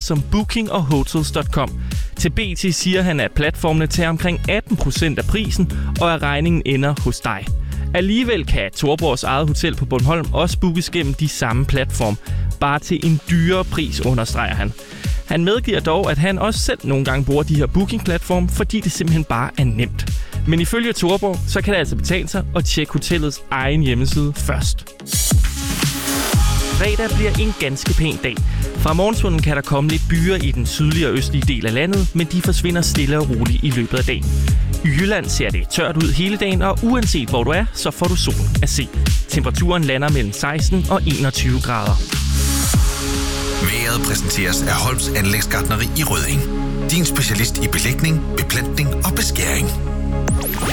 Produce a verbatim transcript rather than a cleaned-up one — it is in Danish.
som Booking og Hotels punktum com. Til B T siger han, at platformene tager omkring atten procent af prisen, og at regningen ender hos dig. Alligevel kan Thorborgs eget hotel på Bornholm også bookes gennem de samme platform, bare til en dyrere pris, understreger han. Han medgiver dog, at han også selv nogle gange bruger de her booking-platform, fordi det simpelthen bare er nemt. Men ifølge Thorborg, så kan det altså betale sig at tjekke hotellets egen hjemmeside først. Fredag bliver en ganske pæn dag. Fra morgenstunden kan der komme lidt byer i den sydlige og østlige del af landet, men de forsvinder stille og roligt i løbet af dagen. I Jylland ser det tørt ud hele dagen, og uanset hvor du er, så får du solen at se. Temperaturen lander mellem seksten og enogtyve grader. Vejret præsenteres af Holms Anlægsgartneri i Rødding. Din specialist i belægning, beplantning og beskæring.